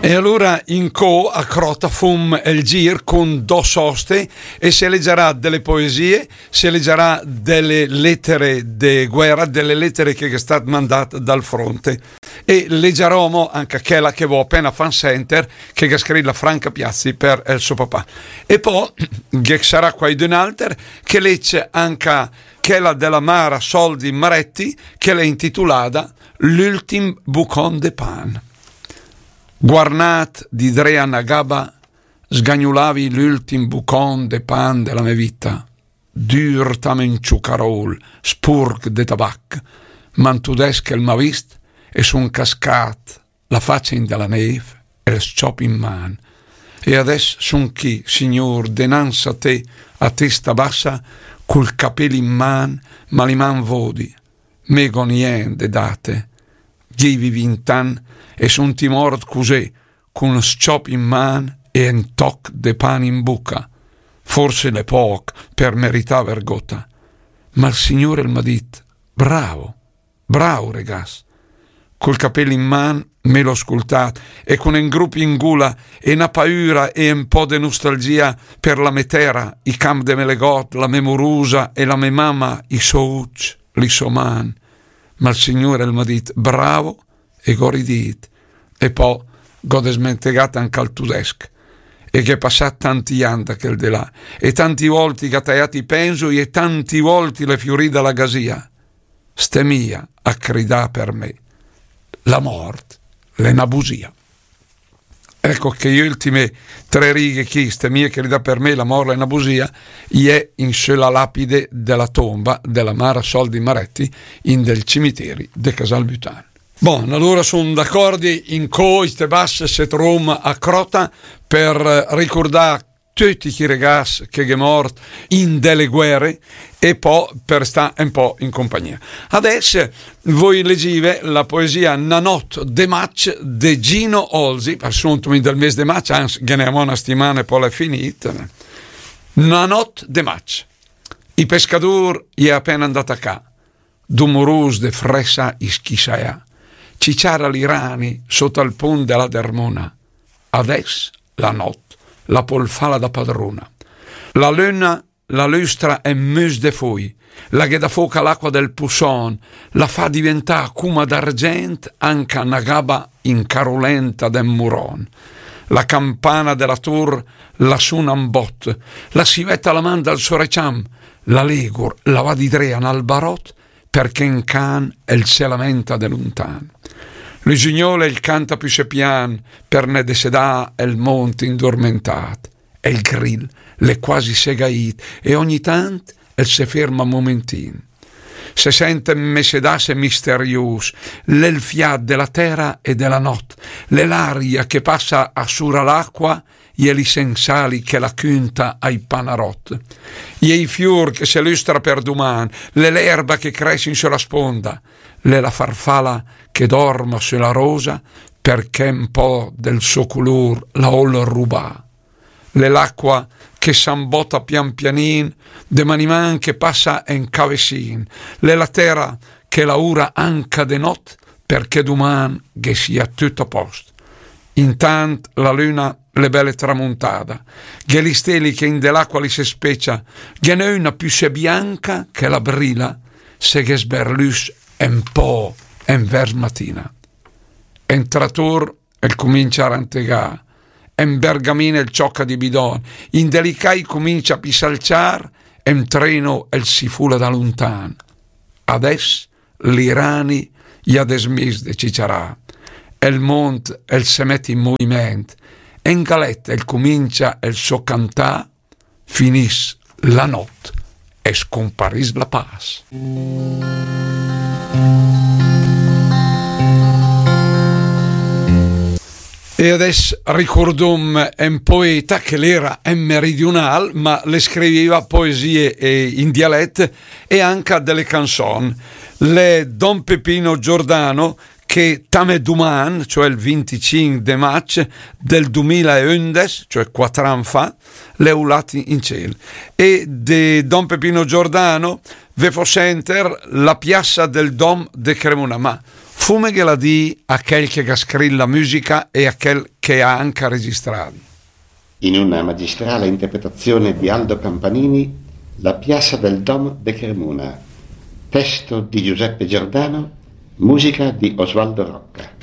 E allora in co a Crota fum el gir con dos soste e si leggerà delle poesie, si leggerà delle lettere de guerra, delle lettere che è state mandate dal fronte, e leggeremo anche quella che vo appena fan center che ha scritto la Franca Piazzi per il suo papà, e poi che sarà qualcun altro che legge anche quella della Mara Soldi Maretti che l'è intitolata L'ultim bucon de pan. Guarnat di Drea Nagaba, sgagnulavi l'ultim bucon de pan della mia vita, dur tamenciu carol, spurg de tabac, mantudesc el m'ha vist e son cascat la faccia in della neve e il sciop in man. E adesso son chi, signor, denanza a testa bassa, col capelli in man, ma li man vodi, mego niente date, givi vintan, e son timord così, con uno sciop in man e un toc de pan in buca. Forse le poc per merità vergota. Ma il Signore m'ha dit, bravo, regas. Col capelli in man me l'ho ascoltato e con un gruppo in gula e una paura e un po' de nostalgia per la metera, i camp de Melegot, la memorusa e la me mamma, i souc, li soman. Ma il Signore m'ha dit, bravo, e goridit, e poi gode smentegata anche al tudesc, e che è passato tanti anni da quel di là, e tanti volti che ha tagliati penso e tanti volti le fiorì dalla gasia, ste mia a cridà per me, la morte, l'enabusia. Ecco che io ultime 3 righe che ste mia che ridà per me la morte, l'enabusia, è in sulla lapide della tomba della Mara Soldi Maretti in del cimiteri de Casal Butan. Bon, allora sono d'accordo in queste basse se trom a Crota per ricordare tutti i ragazzi che è morto in delle guerre e poi per stare un po' in compagnia. Adesso voi leggive la poesia Nanot de Match de Gino Olsi, assunto del mese de Match, anzi, che ne abbiamo una settimana e poi l'è finita. Nanot de Match. I pescatori è appena andata a ca, dumorus de fressa ischisaya. Cicciara l'Irani sotto al ponte della Dermona. Adesso la notte, la polfala da padrona. La luna, la lustra è mus de fui, la che da foca l'acqua del Pusson, la fa diventare cuma d'argent anche una gaba incarolenta del muron. La campana della tour la suona un bot, la sivetta la manda al soreciam, la legur la va di drean al barot, perché in can el se lamenta de luntan. L'usignole il canta più se pian, per ne de sedà el monte indormentat, e il grill le quasi segait, e ogni tant el se ferma momentin. Se sente mesedasse misterius, l'el fiat della terra e della not, l'aria che passa a sura l'acqua, e li sensali che la cunta ai panarot, e i fior che se lustra per duman, l'erba che cresce sulla sponda, la farfalla che dorma sulla rosa, perché un po' del suo color la ol ruba, l'acqua che s'ambota pian pianin, de maniman che passa en cavesin, la terra che la ura anca de not, perché duman che sia tutto a posto. Intant la luna le belle tramontada, che gli steli che in dell'acqua li se specia, che ne una più se bianca che la brilla, se che sberlus un po' en vers mattina. Entrator el comincia a rantegà, en bergamina il ciocca di bidon, in delicai comincia a pisalciar, en treno el si fula da lontan. Adesso l'Irani ja desmis de cicciarà, el mont el se mette in movimento, en galetta el comincia el so cantà, finis la notte e scomparis la paz. E adesso ricordom un poeta che l'era meridionale, ma le scriveva poesie in dialetto e anche delle canzoni. Le Don Pepino Giordano, che tame duman, cioè il 25 de maggio del 2011, cioè 4 anni fa, le ulati in cielo. E di Don Pepino Giordano ve fo senter la piazza del Dom de Cremona, ma Fume che la di a quel che ha scritto la musica e a quel che ha anche registrato. In una magistrale interpretazione di Aldo Campanini, La Piazza del Dom de Cremona, testo di Giuseppe Giordano, musica di Osvaldo Rocca.